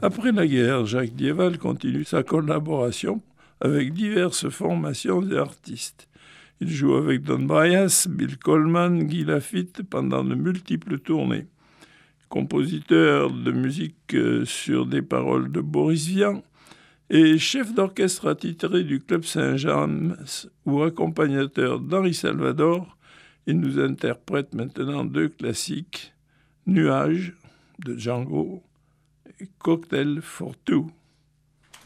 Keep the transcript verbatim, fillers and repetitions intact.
Après la guerre, Jacques Dieval continue sa collaboration avec diverses formations et artistes. Il joue avec Don Byas, Bill Coleman, Guy Lafitte pendant de multiples tournées. Compositeur de musique sur des paroles de Boris Vian et chef d'orchestre attitré du Club Saint-James ou accompagnateur d'Henri Salvador, il nous interprète maintenant deux classiques, Nuages de Django et Cocktail for Two.